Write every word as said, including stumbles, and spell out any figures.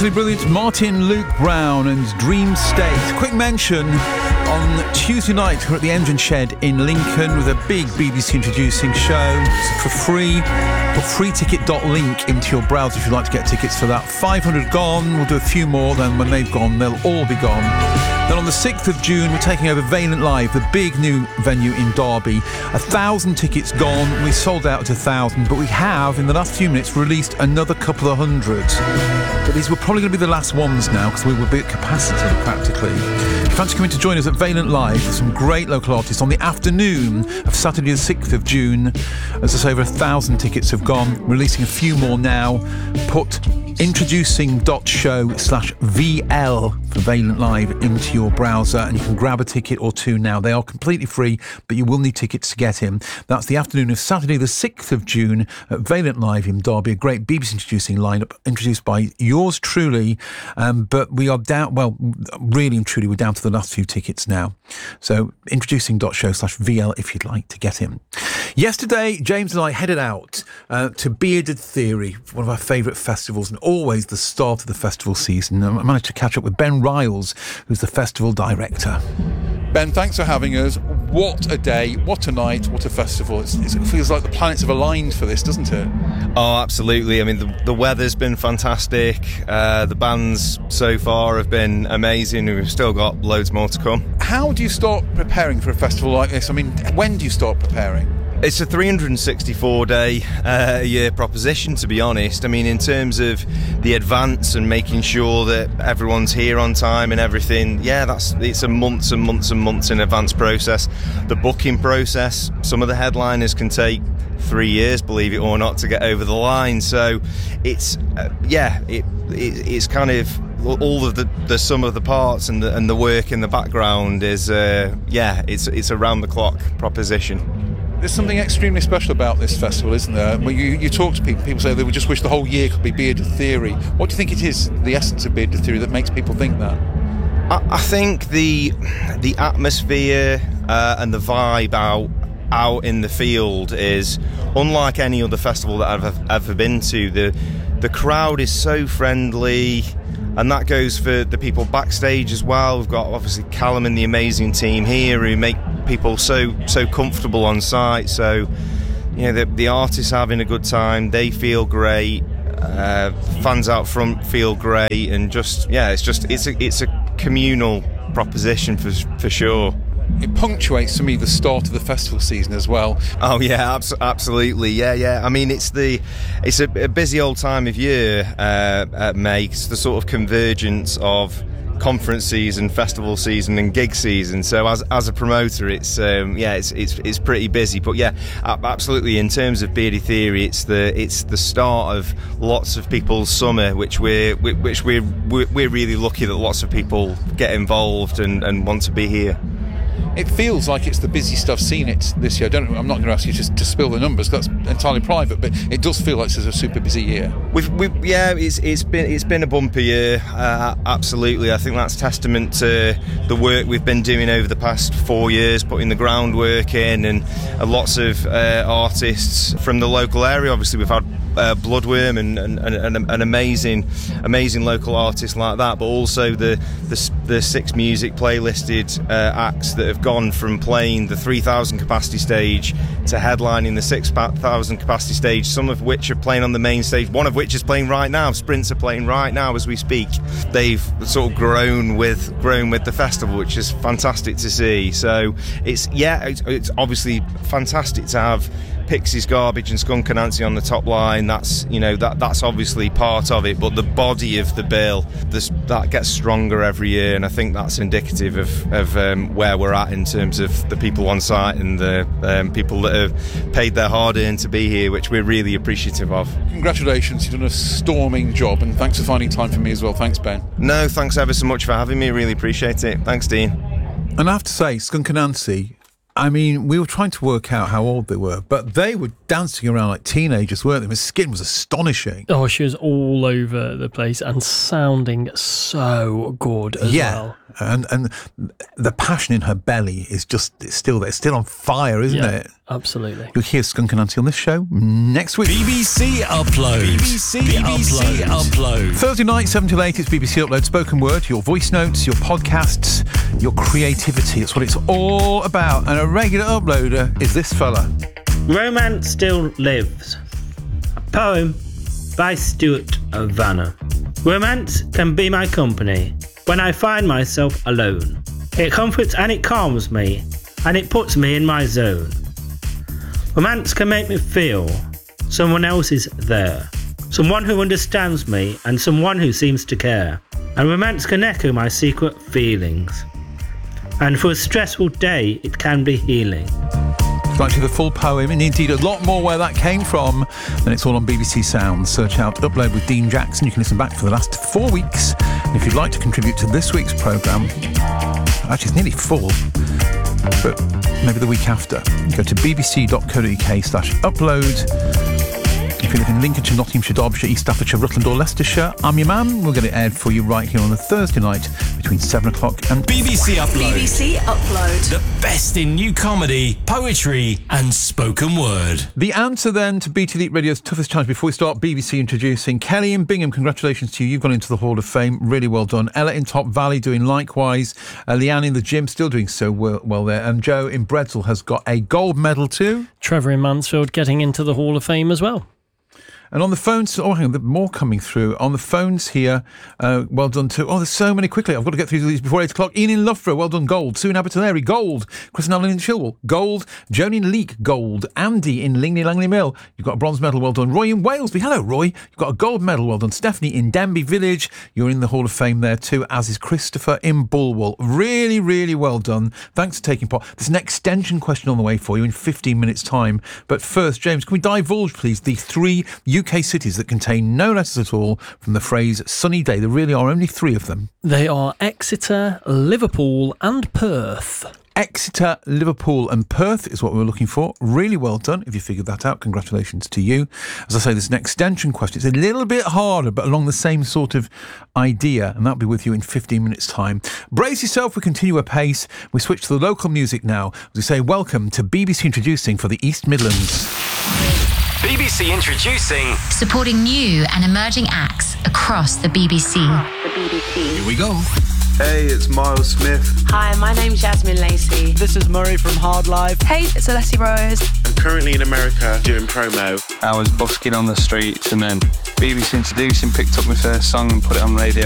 absolutely brilliant. Martin Luke Brown and Dream State. Quick mention, on Tuesday night we're at the Engine Shed in Lincoln with a big B B C introducing show. It's for free. Put freeticket dot link into your browser if you'd like to get tickets for that. five hundred gone. We'll do a few more. Then when they've gone, they'll all be gone. Then on the sixth of June, we're taking over Valent Live, the big new venue in Derby. A thousand tickets gone. We sold out at a thousand, but we have, in the last few minutes, released another couple of hundred. But these were probably going to be the last ones now because we will be at capacity practically. If you fancy coming to join us at Valent Live with some great local artists on the afternoon of Saturday the sixth of June, as I say, over a thousand tickets have gone, releasing a few more now. Put introducing.show slash VL for Valent Live into your browser and you can grab a ticket or two now. They are completely free, but you will need tickets to get in. That's the afternoon of Saturday the sixth of June at Valent Live in Derby. A great B B C introducing lineup introduced by yours truly, um, but we are down, well, really and truly we're down to the last few tickets now. So introducing.show slash VL if you'd like to get in. Yesterday, James and I headed out uh, to Bearded Theory, one of our favourite festivals and always the start of the festival season. I managed to catch up with Ben Riles, who's the festival director. Ben, thanks for having us. What a day, what a night, what a festival. It's, it's, it feels like the planets have aligned for this, doesn't it? Oh, absolutely. I mean, the, the weather's been fantastic. Uh, the bands so far have been amazing. We've still got loads more to come. How do you start preparing for a festival like this? I mean, when do you start preparing? It's a three hundred sixty-four day uh, a year proposition, to be honest. I mean, in terms of the advance and making sure that everyone's here on time and everything, yeah, that's it's a months and months and months in advance process. The booking process, some of the headliners can take three years, believe it or not, to get over the line. So it's, uh, yeah, it, it it's kind of all of the, the sum of the parts and the, and the work in the background is, uh, yeah, it's it's a round-the-clock proposition. There's something extremely special about this festival, isn't there? When you, you talk to people, people say they would just wish the whole year could be Bearded Theory. What do you think it is, the essence of Bearded Theory, that makes people think that? I, I think the the atmosphere uh, and the vibe out out in the field is unlike any other festival that I've ever been to. The the crowd is so friendly, and that goes for the people backstage as well. We've got obviously Callum and the amazing team here who make people so so comfortable on site. So, you know, the, the artists having a good time, they feel great. Uh, fans out front feel great, and just yeah, it's just it's a it's a communal proposition for for sure. It punctuates to me the start of the festival season as well. Oh yeah, abs- absolutely, yeah, yeah. I mean, it's the it's a, a busy old time of year, uh, at May. It's the sort of convergence of conference season, festival season, and gig season. So as as a promoter, it's um, yeah, it's it's it's pretty busy. But yeah, absolutely. In terms of Bearded Theory, it's the it's the start of lots of people's summer, which we're which we're we're really lucky that lots of people get involved and, and want to be here. It feels like it's the busiest I've seen it this year. I don't, I'm not going to ask you to, to spill the numbers, that's entirely private, but it does feel like it's a super busy year. We've, we've, yeah, it's, it's been it's been a bumper year, uh, absolutely. I think that's testament to the work we've been doing over the past four years, putting the groundwork in, and uh, lots of uh, artists from the local area. Obviously, we've had uh, Bloodworm and, and, and an amazing, amazing local artist like that, but also the the, the six music playlisted uh, acts that have gone from playing the three thousand capacity stage to headlining the six thousand capacity stage, some of which are playing on the main stage, one of which is playing right now. Sprints are playing right now as we speak. They've sort of grown with grown with the festival, which is fantastic to see. So it's yeah it's, it's obviously fantastic to have Pixies, Garbage and Skunk Anansie on the top line. That's, you know, that that's obviously part of it, but the body of the bill, this, that gets stronger every year, and I think that's indicative of, of um, where we're at in terms of the people on site and the um, people that have paid their hard-earned to be here, which we're really appreciative of. Congratulations, you've done a storming job, and thanks for finding time for me as well. Thanks, Ben. No, thanks ever so much for having me, really appreciate it. Thanks, Dean. And I have to say, Skunk Anansie, I mean, we were trying to work out how old they were, but they were dancing around like teenagers, weren't they? Her skin was astonishing. Oh, she was all over the place and sounding so good as yeah. well. And and the passion in her belly is just it's still there. It's still on fire, isn't yeah, it? Absolutely. You'll hear Skunk Anansie on this show next week. B B C Upload. B B C, B B C Upload. Upload. Thursday night, seven till eight, it's B B C Upload. Spoken word, your voice notes, your podcasts, your creativity. That's what it's all about. And a regular uploader is this fella. Romance Still Lives. A poem by Stuart Vanner. Romance can be my company when I find myself alone. It comforts and it calms me, and it puts me in my zone. Romance can make me feel someone else is there, someone who understands me and someone who seems to care. And romance can echo my secret feelings. And for a stressful day, it can be healing. Right to the full poem, and indeed a lot more where that came from, then it's all on B B C Sounds. Search out Upload with Dean Jackson. You can listen back for the last four weeks. And if you'd like to contribute to this week's programme, actually it's nearly full, but maybe the week after, go to bbc.co.uk slash upload. If you live in Lincolnshire, Nottinghamshire, Derbyshire, East Staffordshire, Rutland or Leicestershire, I'm your man. We'll get it aired for you right here on a Thursday night between seven o'clock and... B B C Upload. B B C Upload. The best in new comedy, poetry and spoken word. The answer then to B T Elite Radio's toughest challenge before we start, B B C introducing Kelly in Bingham. Congratulations to you. You've gone into the Hall of Fame. Really well done. Ella in Top Valley doing likewise. Uh, Leanne in the gym still doing so well, well there. And Joe in Bredsall has got a gold medal too. Trevor in Mansfield getting into the Hall of Fame as well. And on the phones, oh, hang on, there's more coming through. On the phones here, uh, well done too. Oh, there's so many quickly. I've got to get through these before eight o'clock. Ian in Loughborough, well done, gold. Sue in Abertillery, gold. Chris and Alan in Chilwell, gold. Joan in Leek, gold. Andy in Lingley Langley Mill, you've got a bronze medal, well done. Roy in Walesby, hello Roy, you've got a gold medal, well done. Stephanie in Denby Village, you're in the Hall of Fame there too, as is Christopher in Bulwell. Really, really well done. Thanks for taking part. There's an extension question on the way for you in fifteen minutes' time. But first, James, can we divulge, please, the three U K cities that contain no letters at all from the phrase sunny day? There really are only three of them. They are Exeter, Liverpool and Perth. Exeter, Liverpool and Perth is what we were looking for. Really well done. If you figured that out, congratulations to you. As I say, there's an extension question. It's a little bit harder, but along the same sort of idea, and that'll be with you in fifteen minutes' time. Brace yourself, we continue apace. We switch to the local music now. As we say, welcome to B B C Introducing for the East Midlands. B B C Introducing. Supporting new and emerging acts across the B B C. The B B C. Here we go. Hey, it's Miles Smith. Hi, my name's Jasmine Lacey. This is Murray from Hard Live. Hey, it's Alessi Rose. I'm currently in America doing promo. I was busking on the streets and then B B C Introducing picked up my first song and put it on radio.